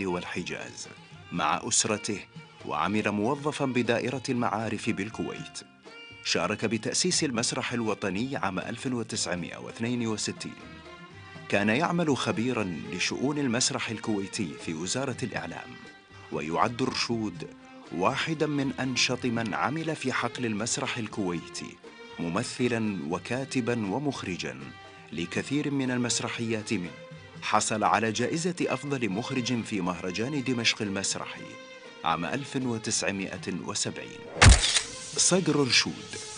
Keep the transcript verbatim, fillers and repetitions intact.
الشمال والحجاز مع أسرته، وعمل موظفاً بدائرة المعارف بالكويت. شارك بتأسيس المسرح الوطني عام ألف وتسعمائة واثنين وستين. كان يعمل خبيراً لشؤون المسرح الكويتي في وزارة الإعلام، ويعد رشود واحداً من أنشط من عمل في حقل المسرح الكويتي، ممثلاً وكاتباً ومخرجاً لكثير من المسرحيات. منه حصل على جائزة أفضل مخرج في مهرجان دمشق المسرحي عام ألف وتسعمائة وسبعين. صقر رشود